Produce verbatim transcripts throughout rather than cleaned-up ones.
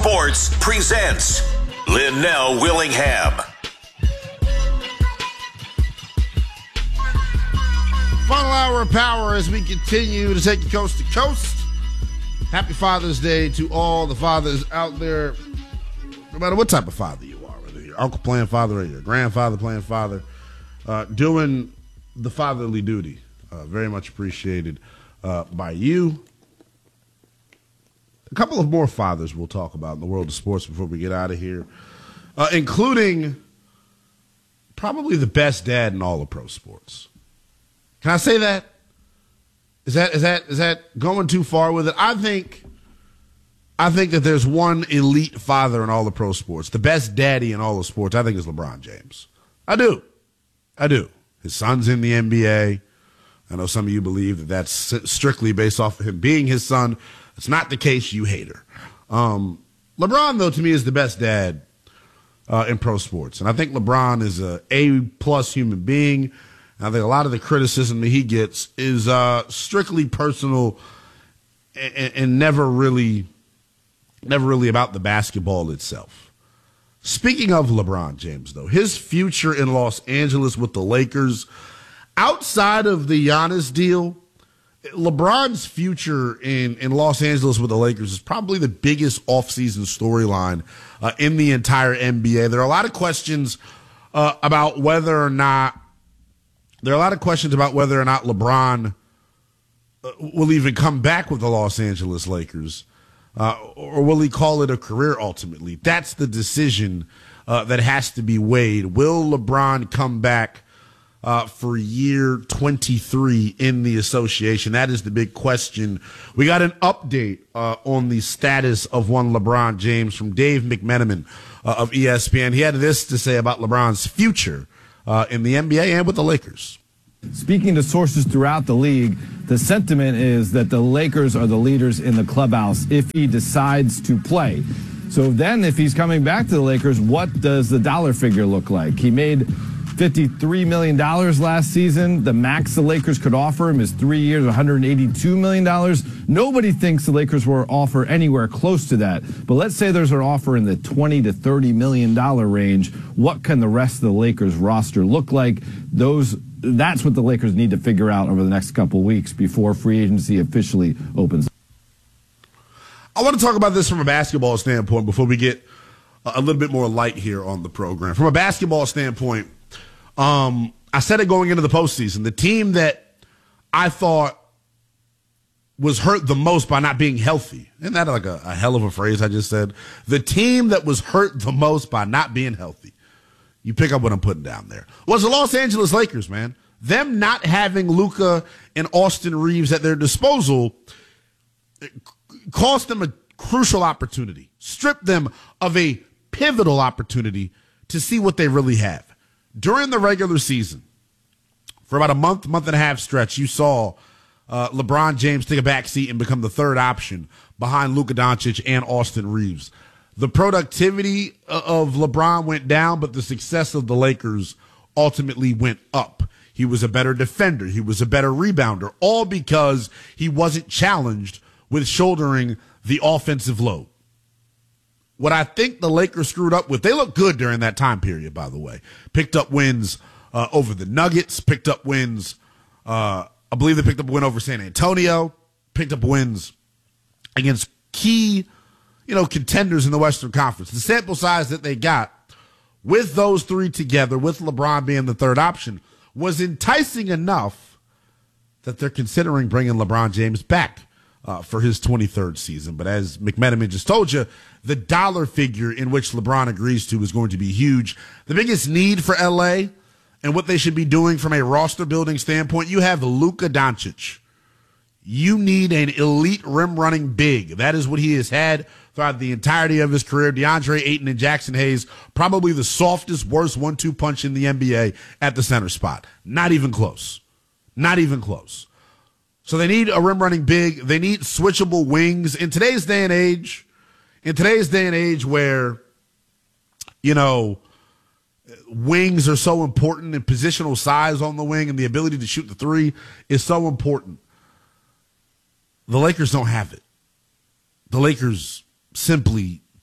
Sports presents Linnell Willingham. Final hour of power as we continue to take you coast to coast. Happy Father's Day to all the fathers out there, no matter what type of father you are, whether your uncle playing father or your grandfather playing father, uh, doing the fatherly duty. Uh, very much appreciated uh, by you. A couple of more fathers we'll talk about in the world of sports before we get out of here, uh, including probably the best dad in all of pro sports. Can I say that? Is that is that is that going too far with it? I think I think that there's one elite father in all of pro sports. The best daddy in all of sports, I think, is LeBron James. I do. I do. His son's in the N B A. I know some of you believe that that's strictly based off of him being his son. It's not the case, you hater. Um, LeBron, though, to me is the best dad uh, in pro sports. And I think LeBron is a A-plus human being. And I think a lot of the criticism that he gets is uh, strictly personal and, and never really, never really about the basketball itself. Speaking of LeBron James, though, his future in Los Angeles with the Lakers, outside of the Giannis deal, LeBron's future in, in Los Angeles with the Lakers is probably the biggest offseason storyline uh, in the entire N B A. There are a lot of questions uh, about whether or not there are a lot of questions about whether or not LeBron uh, will even come back with the Los Angeles Lakers, uh, or will he call it a career ultimately? That's the decision uh, that has to be weighed. Will LeBron come back Uh, for year twenty-three in the association? That is the big question. We got an update uh, on the status of one LeBron James from Dave McMenamin uh, of E S P N. He had this to say about LeBron's future uh, in the N B A and with the Lakers. Speaking to sources throughout the league, the sentiment is that the Lakers are the leaders in the clubhouse if he decides to play. So then if he's coming back to the Lakers, what does the dollar figure look like? He made fifty-three million dollars last season. The max the Lakers could offer him is three years, one hundred eighty-two million dollars. Nobody thinks the Lakers will offer anywhere close to that. But let's say there's an offer in the twenty to thirty million dollars range. What can the rest of the Lakers roster look like? Those, that's what the Lakers need to figure out over the next couple weeks before free agency officially opens. I want to talk about this from a basketball standpoint before we get a little bit more light here on the program. From a basketball standpoint, Um, I said it going into the postseason. The team that I thought was hurt the most by not being healthy. Isn't that like a, a hell of a phrase I just said? The team that was hurt the most by not being healthy. You pick up what I'm putting down there. Was the Los Angeles Lakers, man. Them not having Luka and Austin Reeves at their disposal cost them a crucial opportunity. Stripped them of a pivotal opportunity to see what they really have. During the regular season, for about a month, month and a half stretch, you saw uh, LeBron James take a back seat and become the third option behind Luka Doncic and Austin Reeves. The productivity of LeBron went down, but the success of the Lakers ultimately went up. He was a better defender. He was a better rebounder, all because he wasn't challenged with shouldering the offensive load. What I think the Lakers screwed up with, they looked good during that time period, by the way. Picked up wins uh, over the Nuggets, picked up wins, uh, I believe they picked up a win over San Antonio, picked up wins against key, you know, contenders in the Western Conference. The sample size that they got with those three together, with LeBron being the third option, was enticing enough that they're considering bringing LeBron James back Uh, for his twenty-third season. But as McMenamin just told you, the dollar figure in which LeBron agrees to is going to be huge. The biggest need for L A and what they should be doing from a roster building standpoint, you have Luka Doncic. You need an elite rim running big. That is what he has had throughout the entirety of his career. DeAndre Ayton and Jackson Hayes, probably the softest, worst one two punch in the N B A at the center spot. Not even close. Not even close. So they need a rim running big. They need switchable wings. In today's day and age, in today's day and age where, you know, wings are so important and positional size on the wing and the ability to shoot the three is so important. The Lakers don't have it. The Lakers simply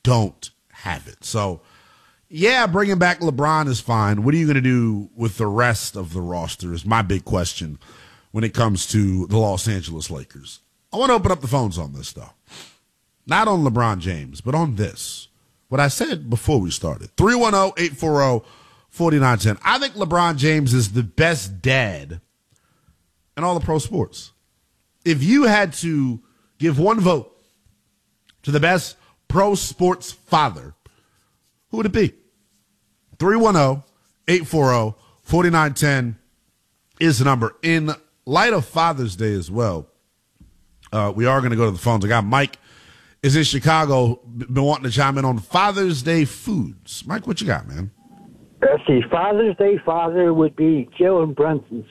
don't have it. So, yeah, bringing back LeBron is fine. What are you going to do with the rest of the roster is my big question when it comes to the Los Angeles Lakers. I want to open up the phones on this, though. Not on LeBron James, but on this. What I said before we started. three one zero, eight four zero, four nine one zero. I think LeBron James is the best dad in all of pro sports. If you had to give one vote to the best pro sports father, who would it be? three one zero, eight four zero, four nine one zero is the number. In light of Father's Day as well, uh, we are going to go to the phones. I got Mike is in Chicago, been wanting to chime in on Father's Day foods. Mike, what you got, man? Let's see. Father's Day father would be Jalen Brunson's.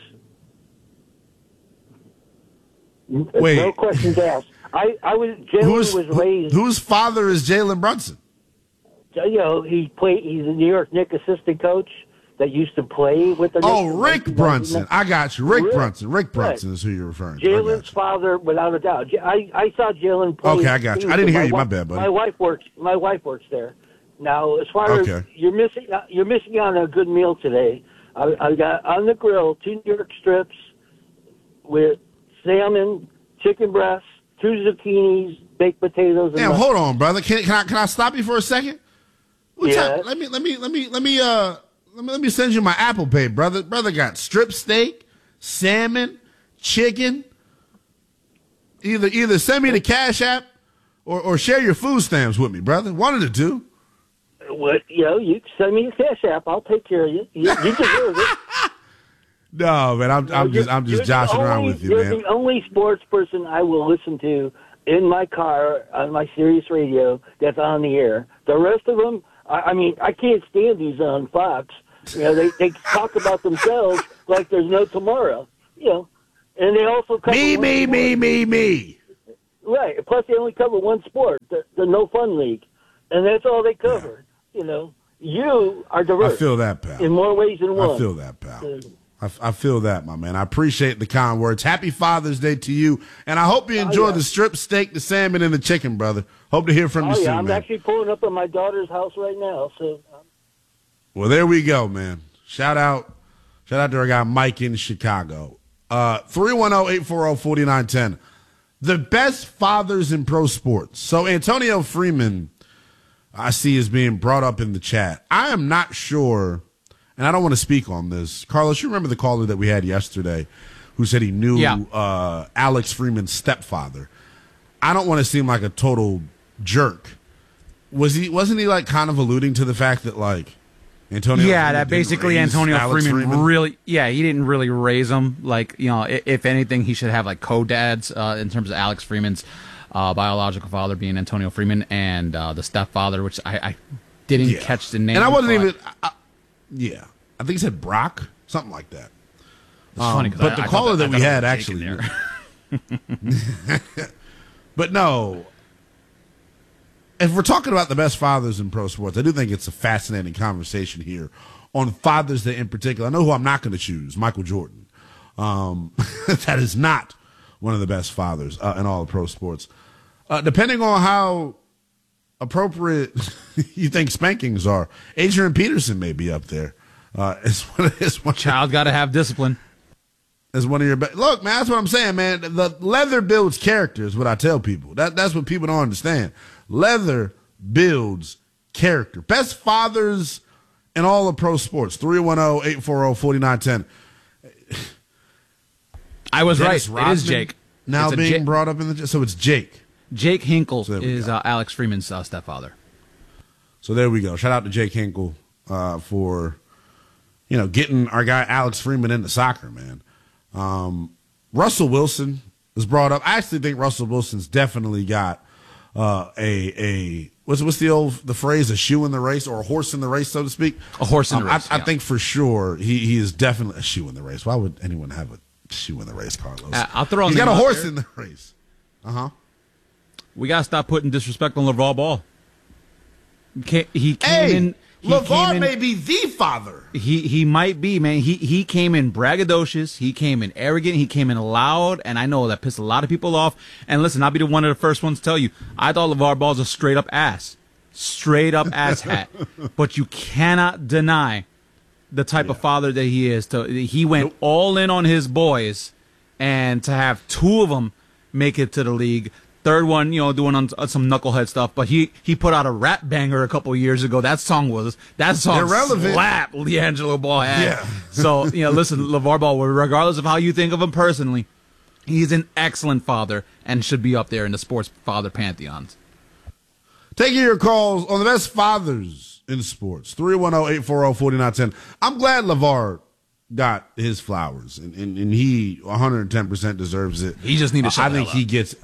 Wait. No questions asked. I, I was Jalen was raised. Whose father is Jalen Brunson? You know, he played. He's a New York Knicks assistant coach that used to play with the. Oh, Knicks. Rick Brunson. I got you. Rick, Rick Brunson. Rick Brunson right. is who you're referring to. Jalen's father, without a doubt. I, I saw Jalen play. Okay, I got you. I didn't hear my you. My wife, bad, buddy. My wife works. My wife works there. Now, as far okay. as you're missing, you're missing on a good meal today. I, I got on the grill two New York strips with salmon, chicken breasts, two zucchinis, baked potatoes. And Damn, mustard. hold on, brother. Can, can I can I stop you for a second? What yeah. time? Let me let me let me let me uh let me let me send you my Apple Pay, brother. Brother got strip steak, salmon, chicken. Either either send me the Cash App or or share your food stamps with me, brother. One of the two. What you know, you send me a Cash App. I'll take care of you. You, you deserve it. No, man, I'm I'm just I'm just joshing only, around with you, you're man. You're the only sports person I will listen to in my car on my Sirius radio that's on the air. The rest of them, I, I mean, I can't stand these on Fox. You know, they they talk about themselves like there's no tomorrow. You know, and they also cover Me, one me, sport. me, me, me. Right. Plus, they only cover one sport, the, the No Fun League, and that's all they cover. Yeah. You know, you are diverse. I feel that, pal. In more ways than one. I feel that, pal. So, I, I feel that, my man. I appreciate the kind words. Happy Father's Day to you, and I hope you enjoy oh, yeah. the strip steak, the salmon, and the chicken, brother. Hope to hear from oh, you yeah, soon, I'm man. actually pulling up at my daughter's house right now. So, um, well, there we go, man. Shout out, shout out to our guy Mike in Chicago. Uh, three one zero, eight four zero, four nine one zero. The best fathers in pro sports. So Antonio Freeman, I see, is being brought up in the chat. I am not sure, and I don't want to speak on this. Carlos, you remember the caller that we had yesterday who said he knew yeah. uh, Alex Freeman's stepfather. I don't want to seem like a total jerk. Was he? Wasn't he like kind of alluding to the fact that like Antonio? Yeah, Freeman that basically raise Antonio Alex Freeman, Freeman? really. Yeah, he didn't really raise him. Like, you know, if, if anything, he should have like co-dads uh, in terms of Alex Freeman's uh, biological father being Antonio Freeman and uh, the stepfather, which I, I didn't Yeah. catch the name. And I wasn't but even. I, I, yeah, I think he said Brock, something like that. It's funny, Um, 'cause but I- the I caller thought that I we thought it had was actually. Jake in there. But no, if we're talking about the best fathers in pro sports, I do think it's a fascinating conversation here on Father's Day in particular. I know who I'm not going to choose, Michael Jordan. Um, that is not one of the best fathers uh, in all of pro sports. Uh, depending on how appropriate you think spankings are, Adrian Peterson may be up there. Uh, as one, as one, Child got to have discipline. as one of your best. Look, man, that's what I'm saying, man. The leather builds character is what I tell people. That That's what people don't understand. Leather builds character. Best fathers in all of pro sports. three one zero, eight four zero, four nine one zero. I was Dennis right. It is Rodman Jake. Now It's a being Ja- brought up in the. So it's Jake. Jake Hinkle So there we is go. uh, Alex Freeman's uh, stepfather. So there we go. Shout out to Jake Hinkle uh, for, you know, getting our guy Alex Freeman into soccer, man. Um, Russell Wilson was brought up. I actually think Russell Wilson's definitely got uh, a a what's what's the old the phrase, a shoe in the race or a horse in the race, so to speak. A horse in the Um, race, I, I yeah. think for sure he he is definitely a shoe in the race. Why would anyone have a shoe in the race, Carlos? Uh, I'll throw He's a got name a out horse there. in the race. Uh huh. We got to stop putting disrespect on LeVar Ball. He came, he came Hey, in. He LeVar came in, may be the father. He he might be, man. He he came in braggadocious. He came in arrogant. He came in loud, and I know that pissed a lot of people off. And listen, I'll be the one of the first ones to tell you, I thought LeVar Ball's a straight up ass. straight up asshat. But you cannot deny the type yeah. of father that he is. To he went nope. all in on his boys, and to have two of them make it to the league. Third one, you know, doing on, on some knucklehead stuff, but he, he put out a rap banger a couple of years ago. That song was that song irrelevant. Slapped LiAngelo Ball had. Yeah. So you know, listen, LeVar Ball, regardless of how you think of him personally, he's an excellent father and should be up there in the sports father pantheons. Taking your calls on the best fathers in sports. three one zero, eight four zero, four nine one zero. I'm glad LeVar got his flowers, and, and, and he one hundred ten percent deserves it. He just needs to shut uh, I think he up. gets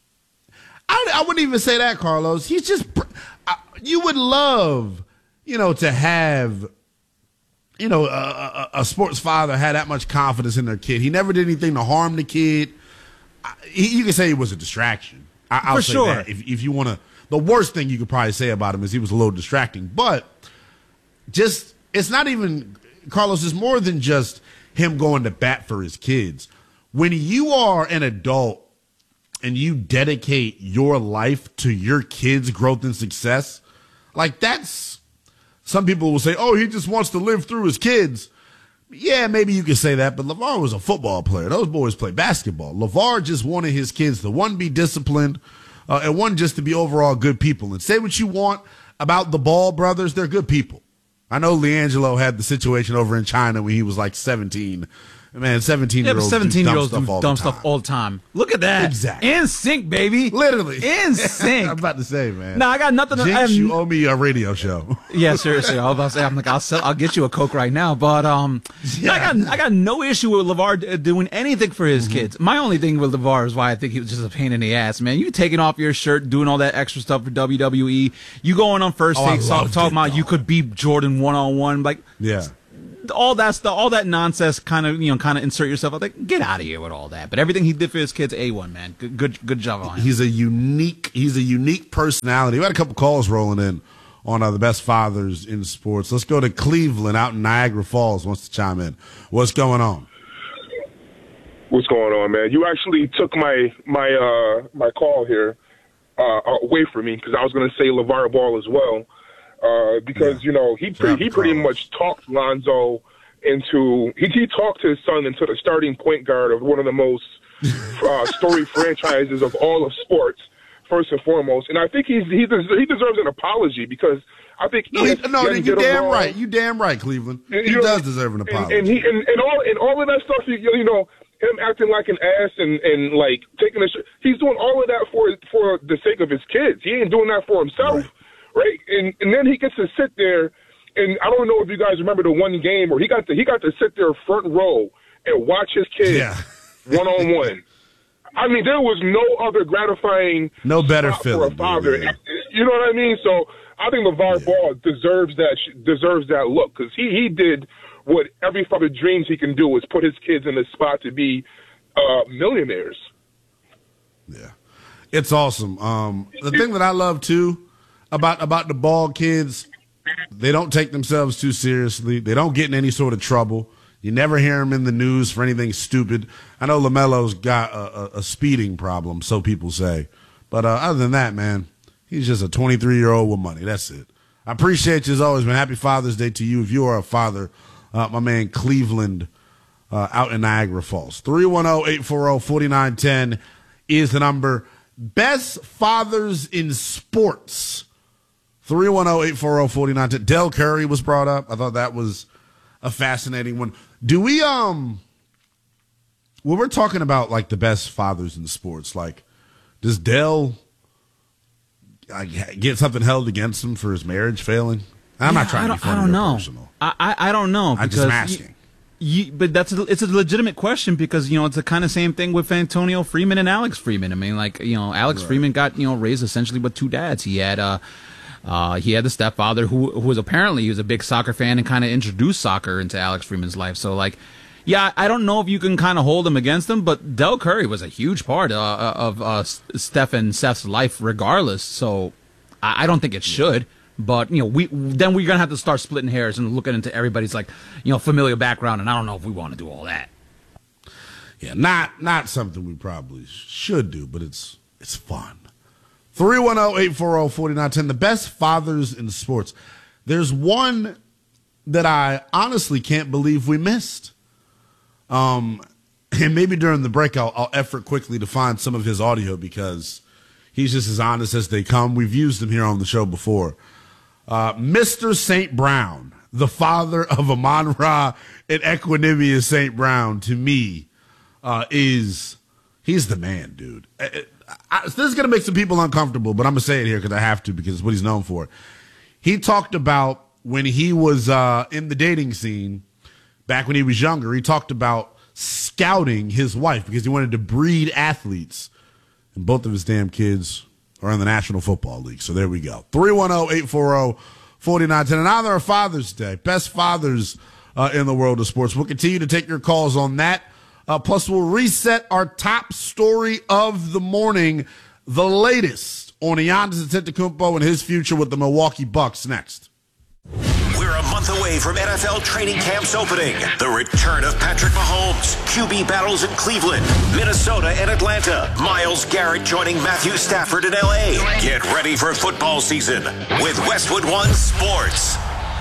I, I wouldn't even say that, Carlos. He's just I, you would love, you know, to have, you know, a, a, a sports father had that much confidence in their kid. He never did anything to harm the kid. I, he, you can say he was a distraction. I, I'll For say sure. that. If, if you want to, the worst thing you could probably say about him is he was a little distracting. But just, it's not even, Carlos, it's more than just him going to bat for his kids. When you are an adult and you dedicate your life to your kids' growth and success, like that's, some people will say, oh, he just wants to live through his kids. Yeah, maybe you could say that, but LeVar was a football player. Those boys play basketball. LeVar just wanted his kids to, one, be disciplined, uh, and one, just to be overall good people. And say what you want about the Ball brothers, they're good people. I know LiAngelo had the situation over in China when he was like seventeen. Man, seventeen-year-olds yeah, seventeen-year-olds do dumb, do stuff, all dumb the stuff all the time. Look at that. Exactly. In sync, baby. Literally. In sync. I'm about to say, man. No, I got nothing to Jinx, you owe me a radio show. Yeah, seriously. I was about to say, I'm like, I'll sell, I'll get you a Coke right now. But um, yeah. I got I got no issue with LeVar doing anything for his mm-hmm. kids. My only thing with LeVar is why I think he was just a pain in the ass, man. You taking off your shirt, doing all that extra stuff for W W E. You going on first oh, takes, talk, talking about though. you could beat Jordan one on one, like yeah. all that stuff, all that nonsense, kind of you know, kind of insert yourself. I think get out of here with all that. But everything he did for his kids, A one, man. Good, good, good job on him. He's a unique, he's a unique personality. We had a couple calls rolling in on uh, the best fathers in sports. Let's go to Cleveland out in Niagara Falls. Wants to chime in. What's going on? What's going on, man? You actually took my my uh, my call here uh, away from me because I was going to say LeVar Ball as well. Uh, because, yeah. you know, he pre- he pretty much talked Lonzo into he, – he talked his son into the starting point guard of one of the most uh, storied franchises of all of sports, first and foremost. And I think he's, he, des- he deserves an apology because I think no, he, no you damn right. You damn right, Cleveland. And, he know, does deserve an apology. And, and, he, and, and, all, and all of that stuff, you, you know, him acting like an ass and, and like, taking a sh- – he's doing all of that for for the sake of his kids. He ain't doing that for himself. Right. Right, and and then he gets to sit there, and I don't know if you guys remember the one game where he got to he got to sit there front row and watch his kids one on one. I mean, there was no other gratifying, no better feeling for a father. Dude, you know what I mean? So I think LeVar yeah. Ball deserves that deserves that look because he he did what every father dreams he can do is put his kids in a spot to be uh, millionaires. Yeah, it's awesome. Um, the thing that I love too. About about the Ball kids, they don't take themselves too seriously. They don't get in any sort of trouble. You never hear them in the news for anything stupid. I know LaMelo's got a, a, a speeding problem, so people say. But uh, other than that, man, he's just a twenty-three-year-old with money. That's it. I appreciate you as always, man. Happy Father's Day to you. If you are a father, uh, my man Cleveland uh, out in Niagara Falls. three one zero, eight four zero, four nine one zero is the number. Best fathers in sports. three one zero, eight four zero, four nine one zero. Del Curry was brought up. I thought that was a fascinating one. Do we, um, when we're talking about, like, the best fathers in sports, like, does Del like, get something held against him for his marriage failing? I'm yeah, not trying to be funny I don't or know. personal. I, I, I don't know. I'm just asking. You, you, but that's a, it's a legitimate question because, you know, it's the kind of same thing with Antonio Freeman and Alex Freeman. I mean, like, you know, Alex right. Freeman got, you know, raised essentially with two dads. He had, uh, Uh, he had the stepfather who, who was apparently he was a big soccer fan and kind of introduced soccer into Alex Freeman's life. So, like, yeah, I don't know if you can kind of hold him against him, but Del Curry was a huge part uh, of uh, Steph and Seth's life regardless. So I, I don't think it should. But, you know, we then we're going to have to start splitting hairs and looking into everybody's, like, you know, familial background. And I don't know if we want to do all that. Yeah, not not something we probably should do, but it's it's fun. three one zero, eight four zero, four nine one zero. The best fathers in sports. There's one that I honestly can't believe we missed. Um, and maybe during the break, I'll, I'll effort quickly to find some of his audio because he's just as honest as they come. We've used him here on the show before. Uh, Mister Saint Brown, the father of Amon-Ra and Equanimeous Saint Brown, to me, uh, is he's the man, dude. I, I, this is going to make some people uncomfortable, but I'm going to say it here because I have to because it's what he's known for. He talked about when he was uh, in the dating scene, back when he was younger, he talked about scouting his wife because he wanted to breed athletes. And both of his damn kids are in the National Football League. So there we go. three one zero, eight four zero, four nine one zero. And now they're Father's Day. Best fathers uh, in the world of sports. We'll continue to take your calls on that. Uh, plus, we'll reset our top story of the morning, the latest on Giannis Antetokounmpo and his future with the Milwaukee Bucks next. We're a month away from N F L training camps opening. The return of Patrick Mahomes, Q B battles in Cleveland, Minnesota, and Atlanta. Myles Garrett joining Matthew Stafford in L A. Get ready for football season with Westwood One Sports.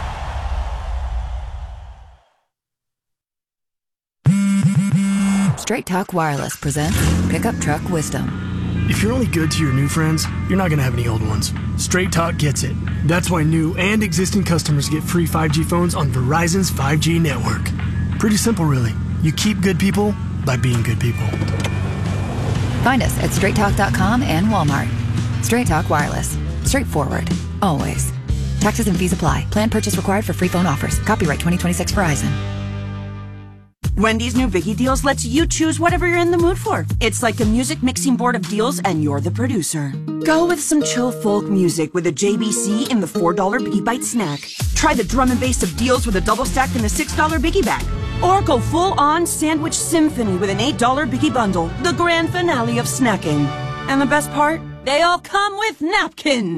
Straight Talk Wireless presents Pickup Truck Wisdom. If you're only good to your new friends, you're not going to have any old ones. Straight Talk gets it. That's why new and existing customers get free five G phones on Verizon's five G network. Pretty simple, really. You keep good people by being good people. Find us at straight talk dot com and Walmart. Straight Talk Wireless. Straightforward. Always. Taxes and fees apply. Plan purchase required for free phone offers. Copyright twenty twenty-six Verizon. Wendy's new Biggie Deals lets you choose whatever you're in the mood for. It's like a music mixing board of deals, and you're the producer. Go with some chill folk music with a J B C in the four dollar Biggie Bite snack. Try the drum and bass of deals with a double stack in the six dollar Biggie Bag. Or go full-on sandwich symphony with an eight dollar Biggie Bundle, the grand finale of snacking. And the best part? They all come with napkins.